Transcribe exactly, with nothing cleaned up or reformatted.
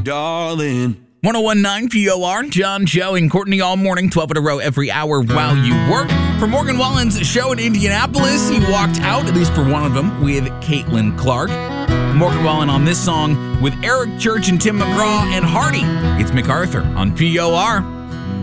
darling. one oh one point nine P O R, John, Joe, and Courtney all morning, twelve in a row every hour while you work. For Morgan Wallen's show in Indianapolis, he walked out, at least for one of them, with Caitlin Clark. Morgan Wallen on this song with Eric Church and Tim McGraw and Hardy. It's MacArthur on P O R.